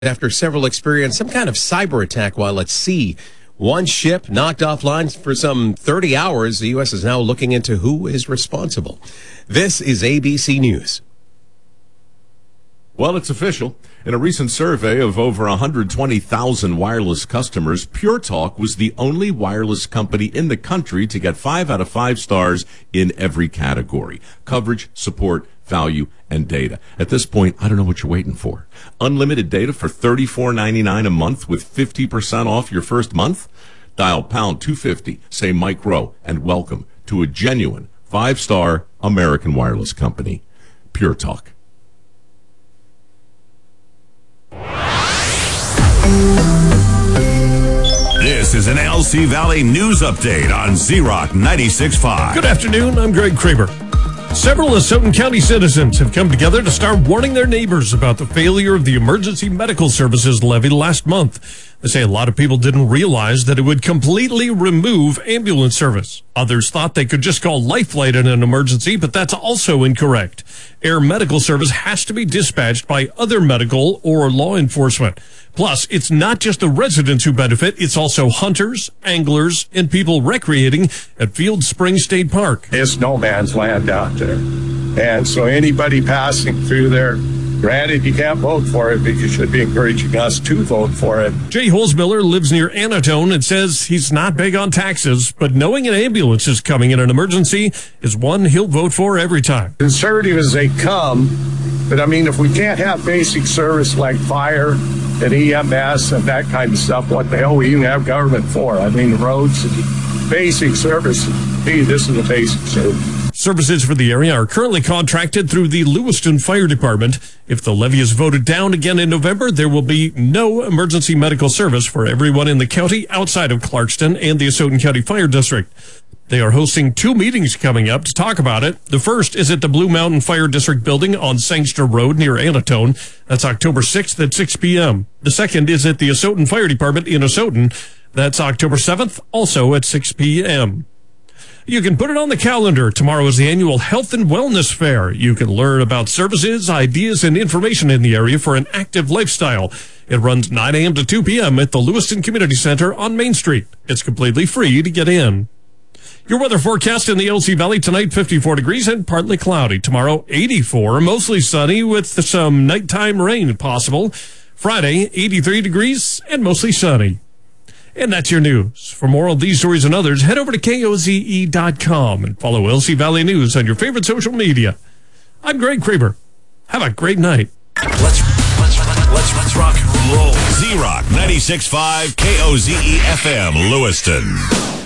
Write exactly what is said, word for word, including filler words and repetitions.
after several experienced some kind of cyber attack while at sea. One ship knocked offline for some thirty hours. The U S is now looking into who is responsible. This is A B C News. Well, it's official. In a recent survey of over one hundred twenty thousand wireless customers, Pure Talk was the only wireless company in the country to get five out of five stars in every category: coverage, support, value, and data. At this point, I don't know what you're waiting for. Unlimited data for thirty-four ninety-nine a month with fifty percent off your first month? Dial pound two fifty, say Mike Rowe, and welcome to a genuine five-star American wireless company, Pure Talk. This is an L C Valley News Update on Z-Rock ninety-six point five. Good afternoon, I'm Greg Kramer. Several Asotin County citizens have come together to start warning their neighbors about the failure of the Emergency Medical Services levy last month. They say a lot of people didn't realize that it would completely remove ambulance service. Others thought they could just call Lifelight in an emergency, but that's also incorrect. Air medical service has to be dispatched by other medical or law enforcement. Plus, it's not just the residents who benefit, it's also hunters, anglers, and people recreating at Field Springs State Park. It's no man's land out there. And so anybody passing through there, granted, you can't vote for it, but you should be encouraging us to vote for it. Jay Holzmiller lives near Anatone and says he's not big on taxes, but knowing an ambulance is coming in an emergency is one he'll vote for every time. Conservative as they come, but I mean, if we can't have basic service like fire and E M S and that kind of stuff, what the hell we even have government for? I mean, roads, basic service. Hey, this is a basic service. Services for the area are currently contracted through the Lewiston Fire Department. If the levy is voted down again in November, there will be no emergency medical service for everyone in the county outside of Clarkston and the Asotin County Fire District. They are hosting two meetings coming up to talk about it. The first is at the Blue Mountain Fire District building on Sangster Road near Anatone. That's October sixth at six p.m. The second is at the Asotin Fire Department in Asotin. That's October seventh, also at six p.m. You can put it on the calendar. Tomorrow is the annual Health and Wellness Fair. You can learn about services, ideas, and information in the area for an active lifestyle. It runs nine a.m. to two p.m. at the Lewiston Community Center on Main Street. It's completely free to get in. Your weather forecast in the L C Valley tonight, fifty-four degrees and partly cloudy. Tomorrow, eighty-four, mostly sunny with some nighttime rain possible. Friday, eighty-three degrees and mostly sunny. And that's your news. For more on these stories and others, head over to K O Z E dot com and follow L C Valley News on your favorite social media. I'm Greg Kramer. Have a great night. Let's let's let's let's rock and roll. Z-Rock ninety-six point five K O Z E F M Lewiston.